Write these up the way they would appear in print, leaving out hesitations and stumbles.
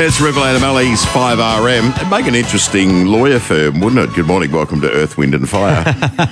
It's Riverland O'Malley's 5RM. It'd make an interesting lawyer firm, wouldn't it? Good morning. Welcome to Earth, Wind and Fire.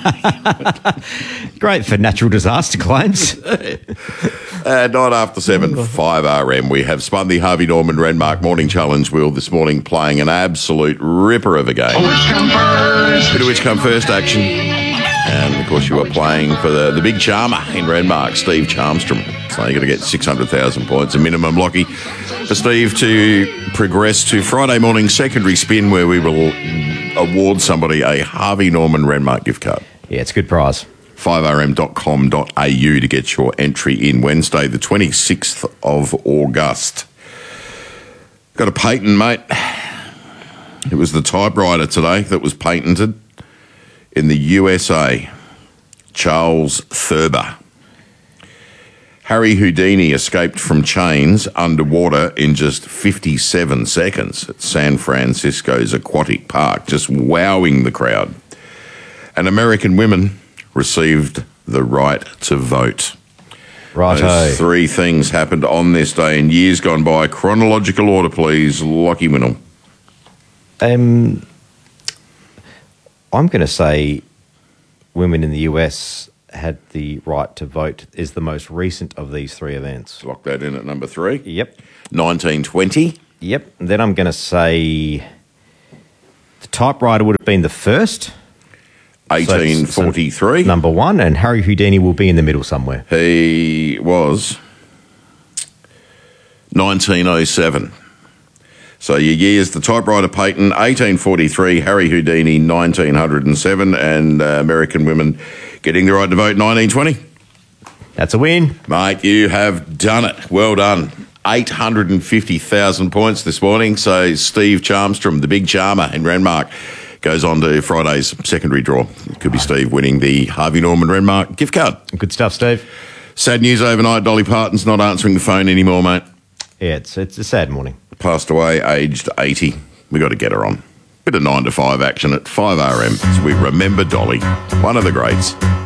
Great for natural disaster claims. 9 after 7, 5RM. We have spun the Harvey Norman Renmark Morning Challenge wheel this morning, playing an absolute ripper of a game. Bit of which come first action. And, of course, you are playing for the big charmer in Renmark, Steve Charmstrom. So you've got to get 600,000 points, a minimum, Lockie, for Steve to progress to Friday morning secondary spin, where we will award somebody a Harvey Norman Renmark gift card. Yeah, it's a good prize. 5rm.com.au to get your entry in. Wednesday, the 26th of August. Got a patent, mate. It was the typewriter today that was patented in the USA. Charles Thurber. Harry Houdini escaped from chains underwater in just 57 seconds at San Francisco's Aquatic Park, just wowing the crowd. And American women received the right to vote. Righto. Those three things happened on this day in years gone by. Chronological order, please. Lockie Winnell. I'm going to say women in the US had the right to vote is the most recent of these three events. Lock that in at number 3. Yep. 1920. Yep. And then I'm going to say the typewriter would have been the first. 1843. So number 1, and Harry Houdini will be in the middle somewhere. He was 1907. So your years, the typewriter patent, 1843, Harry Houdini, 1907, and American women getting the right to vote, 1920. That's a win. Mate, you have done it. Well done. 850,000 points this morning. So Steve Charmstrom, the big charmer in Renmark, goes on to Friday's secondary draw. It could be Steve winning the Harvey Norman Renmark gift card. Good stuff, Steve. Sad news overnight. Dolly Parton's not answering the phone anymore, mate. Yeah, it's a sad morning. Passed away, aged 80. We got to get her on. Bit of 9 to 5 action at 5RM as we remember Dolly, one of the greats.